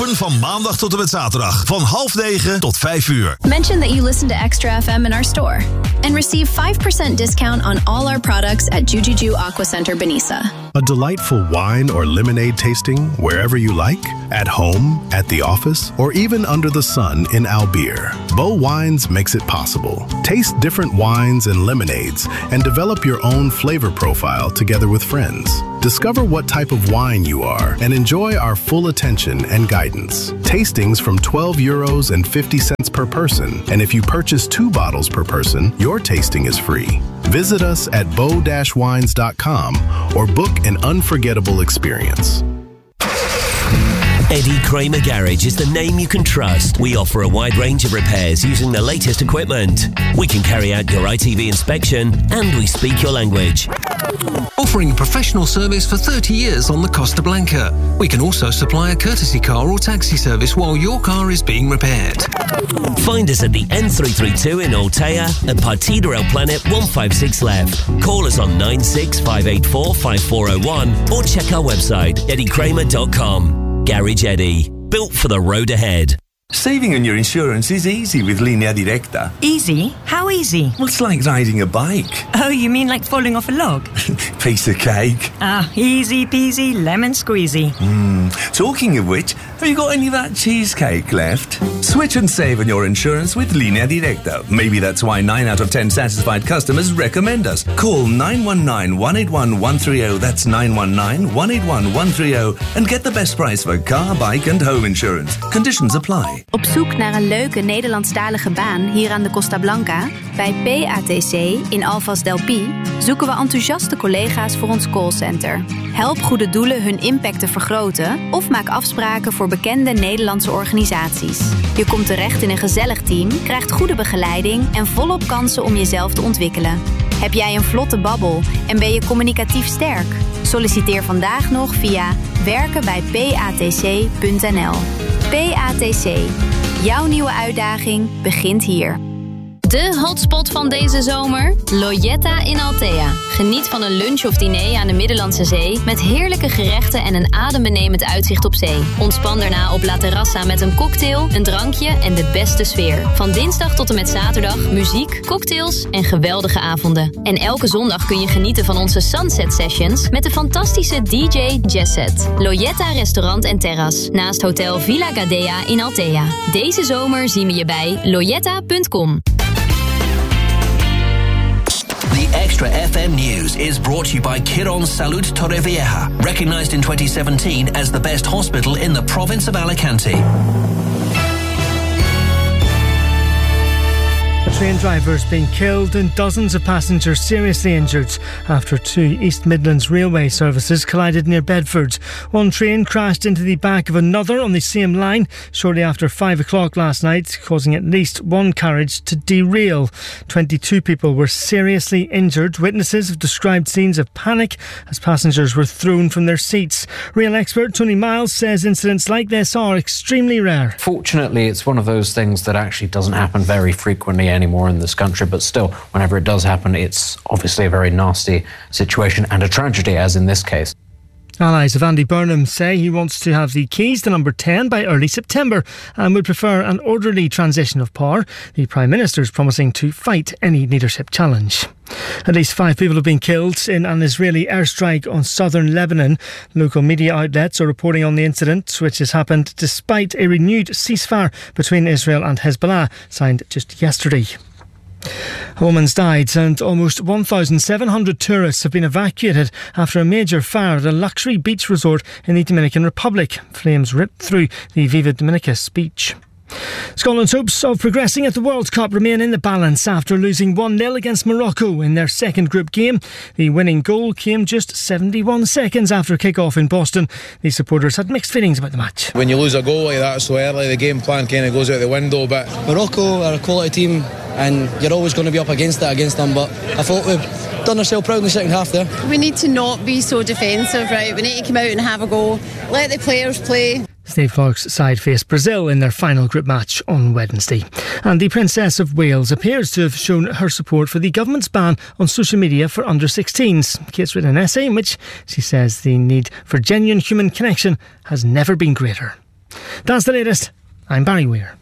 Open van maandag tot en met zaterdag. Van 8:30 tot 5:00. Mention that you listen to Extra FM in our store. And receive 5% discount on all our products at Jujuju Aqua Center Benissa. A delightful wine or lemonade tasting wherever you like, at home, at the office, or even under the sun in Albeer. Bo Wines makes it possible. Taste different wines and lemonades and develop your own flavor profile together with friends. Discover what type of wine you are and enjoy our full attention and guidance. Tastings from €12.50 per person. And if you purchase 2 bottles per person, your tasting is free. Visit us at bo-wines.com or book an unforgettable experience. Eddie Kramer Garage is the name you can trust. We offer a wide range of repairs using the latest equipment. We can carry out your ITV inspection and we speak your language. Offering professional service for 30 years on the Costa Blanca. We can also supply a courtesy car or taxi service while your car is being repaired. Find us at the N332 in Altea at Partida El Planet 156 left. Call us on 96584 5401 or check our website eddiekramer.com. Garage Eddie, built for the road ahead. Saving on your insurance is easy with Linea Directa. Easy? How easy? Well, it's like riding a bike. Oh, you mean like falling off a log? Piece of cake. Ah, easy peasy, lemon squeezy. Talking of which, have you got any of that cheesecake left? Switch and save on your insurance with Linea Directa. Maybe that's why 9 out of 10 satisfied customers recommend us. Call 919-181-130, that's 919-181-130, and get the best price for car, bike and home insurance. Conditions apply. Op zoek naar een leuke Nederlandstalige baan hier aan de Costa Blanca? Bij PATC in Alvas del Pi zoeken we enthousiaste collega's voor ons callcenter. Help goede doelen hun impact te vergroten of maak afspraken voor bekende Nederlandse organisaties. Je komt terecht in een gezellig team, krijgt goede begeleiding en volop kansen om jezelf te ontwikkelen. Heb jij een vlotte babbel en ben je communicatief sterk? Solliciteer vandaag nog via werkenbijpatc.nl. PATC. Jouw nieuwe uitdaging begint hier. De hotspot van deze zomer? Loyetta in Altea. Geniet van een lunch of diner aan de Middellandse Zee met heerlijke gerechten en een adembenemend uitzicht op zee. Ontspan daarna op La Terrassa met een cocktail, een drankje en de beste sfeer. Van dinsdag tot en met zaterdag muziek, cocktails en geweldige avonden. En elke zondag kun je genieten van onze Sunset Sessions met de fantastische DJ Jesset. Loyetta Restaurant en Terras naast Hotel Villa Gadea in Altea. Deze zomer zien we je bij loyetta.com. The Extra FM News is brought to you by Quirón Salud Torrevieja, recognized in 2017 as the best hospital in the province of Alicante. A train driver has been killed and dozens of passengers seriously injured after 2 East Midlands railway services collided near Bedford. One train crashed into the back of another on the same line shortly after 5 o'clock last night, causing at least one carriage to derail. 22 people were seriously injured. Witnesses have described scenes of panic as passengers were thrown from their seats. Rail expert Tony Miles says incidents like this are extremely rare. Fortunately, it's one of those things that actually doesn't happen very frequently anymore in this country, but still, whenever it does happen, it's obviously a very nasty situation and a tragedy, as in this case. Allies of Andy Burnham say he wants to have the keys to number 10 by early September and would prefer an orderly transition of power. The Prime Minister is promising to fight any leadership challenge. At least 5 people have been killed in an Israeli airstrike on southern Lebanon. Local media outlets are reporting on the incident, which has happened despite a renewed ceasefire between Israel and Hezbollah, signed just yesterday. A woman's died and almost 1,700 tourists have been evacuated after a major fire at a luxury beach resort in the Dominican Republic. Flames ripped through the Viva Dominicus beach. Scotland's hopes of progressing at the World Cup remain in the balance after losing 1-0 against Morocco in their second group game. The winning goal came just 71 seconds after kick-off in Boston. The supporters had mixed feelings about the match. When you lose a goal like that so early, the game plan kind of goes out the window. But Morocco are a quality team and you're always going to be up against them, but I thought we've done ourselves proud in the second half there. We need to not be so defensive, right? We need to come out and have a go, let the players play. Steve Clarke's side faced Brazil in their final group match on Wednesday. And the Princess of Wales appears to have shown her support for the government's ban on social media for under-16s. Kate's written an essay in which she says the need for genuine human connection has never been greater. That's the latest. I'm Barry Weir.